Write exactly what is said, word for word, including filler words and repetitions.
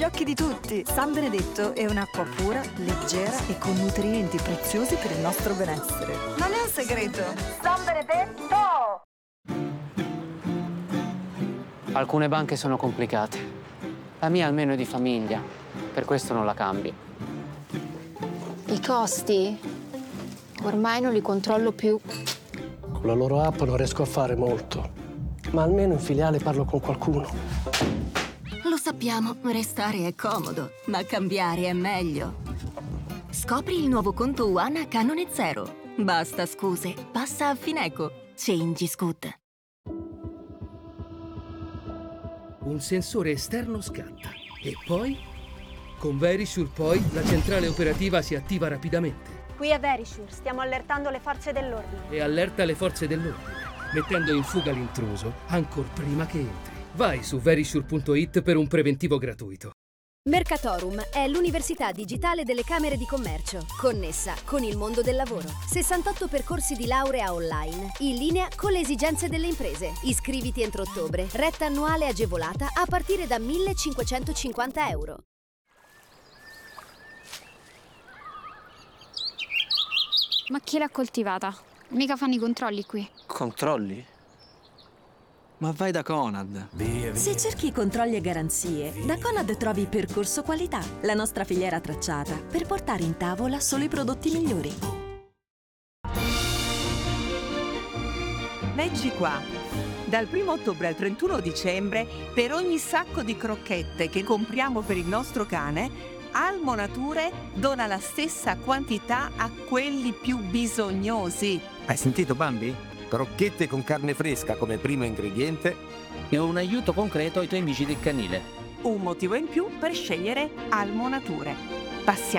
agli occhi di tutti. San Benedetto è un'acqua pura, leggera e con nutrienti preziosi per il nostro benessere. Non è un segreto. San Benedetto! Alcune banche sono complicate. La mia almeno è di famiglia, per questo non la cambio. I costi? Ormai non li controllo più. Con la loro app non riesco a fare molto, ma almeno in filiale parlo con qualcuno. Lo sappiamo, restare è comodo, ma cambiare è meglio. Scopri il nuovo conto One a canone zero. Basta scuse, passa a Fineco. Change is good. Un sensore esterno scatta e poi, con Verisure poi, la centrale operativa si attiva rapidamente. Qui è Verisure, stiamo allertando le forze dell'ordine. E allerta le forze dell'ordine, mettendo in fuga l'intruso ancor prima che entri. Vai su verisure punto it per un preventivo gratuito. Mercatorum è l'università digitale delle Camere di Commercio, connessa con il mondo del lavoro. sessantotto percorsi di laurea online, in linea con le esigenze delle imprese. Iscriviti entro ottobre, retta annuale agevolata a partire da millecinquecentocinquanta euro. Ma chi l'ha coltivata? Mica fanno i controlli qui. Controlli? Ma vai da Conad. Se cerchi controlli e garanzie, da Conad trovi Percorso Qualità, la nostra filiera tracciata, per portare in tavola solo i prodotti migliori. Leggi qua. Dal primo ottobre al trentuno dicembre, per ogni sacco di crocchette che compriamo per il nostro cane, Almo Nature dona la stessa quantità a quelli più bisognosi. Hai sentito, Bambi? Crocchette con carne fresca come primo ingrediente e un aiuto concreto ai tuoi amici del canile. Un motivo in più per scegliere Almo Nature. Passiamo